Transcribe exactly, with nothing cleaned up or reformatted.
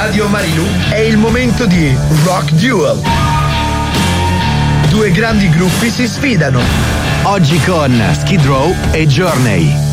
Radio Marilu è il momento di Rock Duel. Due grandi gruppi si sfidano. Oggi con Skid Row e Journey.